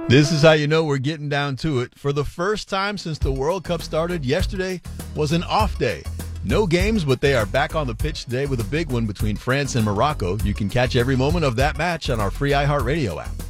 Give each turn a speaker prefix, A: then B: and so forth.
A: This is how you know we're getting down to it. For the first time since the World Cup started, yesterday was an off day. No games, but they are back on the pitch today with a big one between France and Morocco. You can catch every moment of that match on our free iHeartRadio app.